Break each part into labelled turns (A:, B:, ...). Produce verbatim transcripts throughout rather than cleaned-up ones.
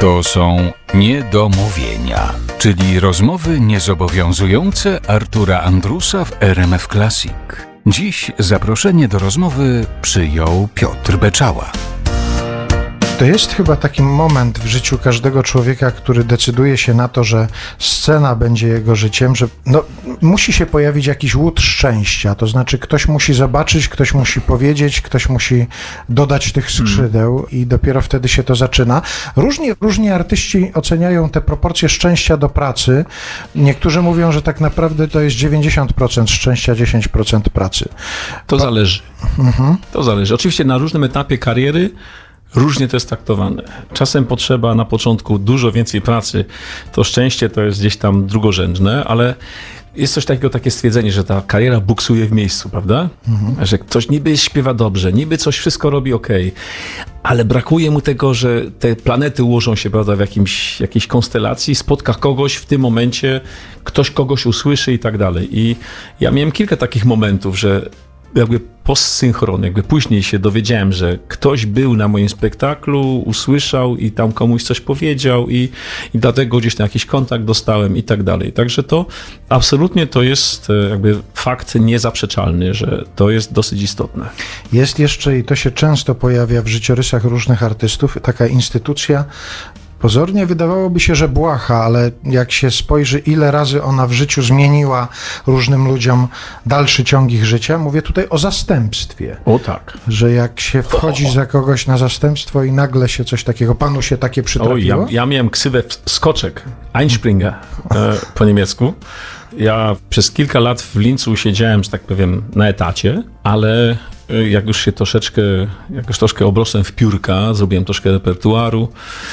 A: To są niedomówienia, czyli rozmowy niezobowiązujące Artura Andrusa w R M F Classic. Dziś zaproszenie do rozmowy przyjął Piotr Beczała.
B: To jest chyba taki moment w życiu każdego człowieka, który decyduje się na to, że scena będzie jego życiem, że no, musi się pojawić jakiś łód szczęścia, to znaczy ktoś musi zobaczyć, ktoś musi powiedzieć, ktoś musi dodać tych skrzydeł hmm. i dopiero wtedy się to zaczyna. Różni, różni artyści oceniają te proporcje szczęścia do pracy. Niektórzy mówią, że tak naprawdę to jest dziewięćdziesiąt procent szczęścia, dziesięć procent pracy.
C: To pa- zależy. Mhm. To zależy. Oczywiście na różnym etapie kariery różnie to jest traktowane. Czasem potrzeba na początku dużo więcej pracy. To szczęście to jest gdzieś tam drugorzędne, ale jest coś takiego, takie stwierdzenie, że ta kariera buksuje w miejscu, prawda? Mhm. Że ktoś niby śpiewa dobrze, niby coś wszystko robi okej, ale brakuje mu tego, że te planety ułożą się, prawda, w jakimś, jakiejś konstelacji, spotka kogoś w tym momencie, ktoś kogoś usłyszy i tak dalej. I ja miałem kilka takich momentów, że jakby postsynchron, jakby później się dowiedziałem, że ktoś był na moim spektaklu, usłyszał i tam komuś coś powiedział i, i dlatego gdzieś tam jakiś kontakt dostałem i tak dalej. Także to absolutnie to jest jakby fakt niezaprzeczalny, że to jest dosyć istotne.
B: Jest jeszcze, i to się często pojawia w życiorysach różnych artystów, taka instytucja, pozornie wydawałoby się, że błaha, ale jak się spojrzy, ile razy ona w życiu zmieniła różnym ludziom dalszy ciąg ich życia, mówię tutaj o zastępstwie.
C: O tak.
B: Że jak się wchodzi o. za kogoś na zastępstwo i nagle się coś takiego, panu się takie przytrafiło?
C: O, ja, ja miałem ksywę skoczek, Einspringer e, po niemiecku. Ja przez kilka lat w Lincu siedziałem, że tak powiem, na etacie, ale jak już się troszeczkę, jak już troszkę obrosłem w piórka, zrobiłem troszkę repertuaru,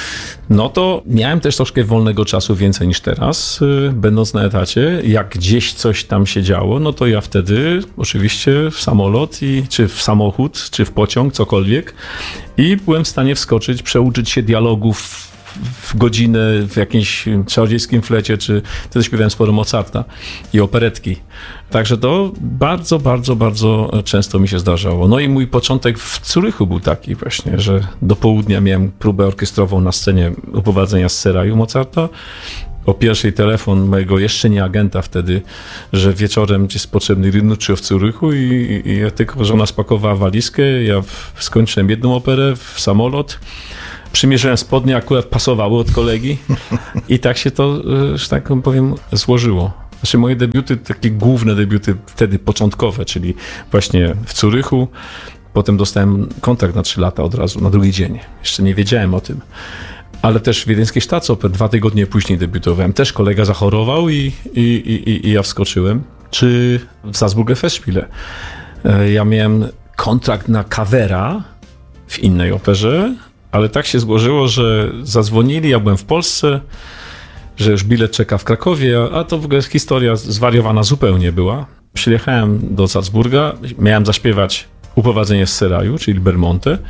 C: no to miałem też troszkę wolnego czasu więcej niż teraz, będąc na etacie. Jak gdzieś coś tam się działo, no to ja wtedy oczywiście w samolot, i, czy w samochód, czy w pociąg, cokolwiek, i byłem w stanie wskoczyć, przeuczyć się dialogów w godzinę w jakimś czarodziejskim flecie, czy wtedy śpiewałem sporo Mozarta i operetki. Także to bardzo, bardzo, bardzo często mi się zdarzało. No i mój początek w Zurychu był taki właśnie, że do południa miałem próbę orkiestrową na scenie uprowadzenia z Seraju Mozarta. O pierwszej telefon mojego jeszcze nie agenta wtedy, że wieczorem jest potrzebny Rinuccio w Zurychu i, i, i ja tylko żona spakowała walizkę, ja w, skończyłem jedną operę w samolot. Przymierzyłem spodnie, akurat pasowały od kolegi i tak się to, że tak powiem, złożyło. Znaczy moje debiuty, takie główne debiuty wtedy początkowe, czyli właśnie w Zurychu, potem dostałem kontrakt na trzy lata od razu, na drugi dzień. Jeszcze nie wiedziałem o tym. Ale też w wiedeńskiej Staatsoper dwa tygodnie później debiutowałem. Też kolega zachorował i, i, i, i ja wskoczyłem. Czy w Salzburger Festspiele. Ja miałem kontrakt na Cavera w innej operze, ale tak się złożyło, że zadzwonili, ja byłem w Polsce, że już bilet czeka w Krakowie, a to w ogóle historia zwariowana zupełnie była. Przyjechałem do Salzburga, miałem zaśpiewać Uprowadzenie z Seraju, czyli Belmonte,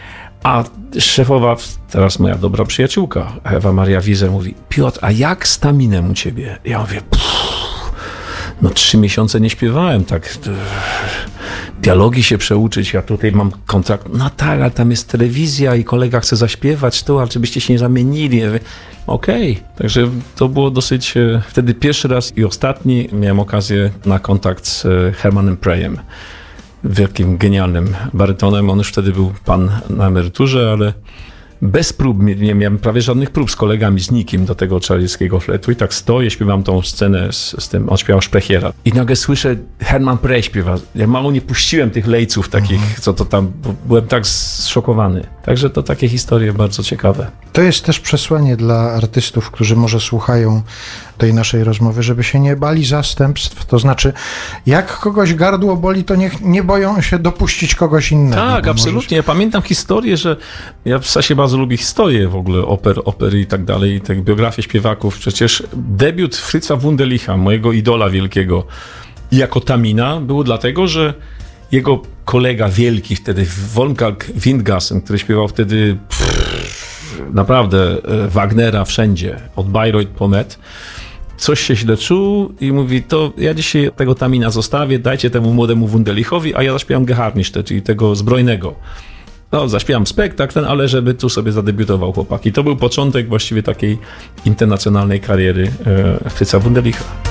C: a szefowa, teraz moja dobra przyjaciółka, Ewa Maria Wizer, mówi: Piotr, a jak z Taminem u ciebie? Ja mówię, no trzy miesiące nie śpiewałem, tak dialogi się przeuczyć, ja tutaj mam kontrakt, no tak, ale tam jest telewizja i kolega chce zaśpiewać tu, ale czy byście się nie zamienili? Okej, okay. Także to było dosyć, wtedy pierwszy raz i ostatni miałem okazję na kontakt z Hermanem Preyem, wielkim, genialnym barytonem. On już wtedy był pan na emeryturze, ale bez prób, nie miałem prawie żadnych prób z kolegami, z nikim do tego czarodziejskiego fletu. I tak stoję, śpiewam tą scenę z, z tym, on śpiewał Sprechiera. I nagle słyszę, Herman Prey śpiewa. Ja mało nie puściłem tych lejców takich, mhm. co to tam, byłem tak zszokowany. Także to takie historie bardzo ciekawe.
B: To jest też przesłanie dla artystów, którzy może słuchają tej naszej rozmowy, żeby się nie bali zastępstw. To znaczy, jak kogoś gardło boli, to niech nie boją się dopuścić kogoś innego.
C: Tak, absolutnie. Możesz... Ja pamiętam historię, że ja w Sasie bardzo lubię historię w ogóle, oper, opery i tak dalej, i tak biografię śpiewaków. Przecież debiut Fritza Wunderlicha, mojego idola wielkiego, jako Tamina, było dlatego, że jego kolega wielki wtedy, Wolfgang Windgassen, który śpiewał wtedy pff, naprawdę Wagnera wszędzie, od Bayreuth po Met, coś się źle czuł i mówi, to ja dzisiaj tego Tamina zostawię, dajcie temu młodemu Wunderlichowi, a ja zaśpiewam Geharnischte, czyli tego zbrojnego. no, zaśpiewam spektakl ten, ale żeby tu sobie zadebiutował chłopak. I to był początek właściwie takiej internacjonalnej kariery e, Frytza Wunderlicha.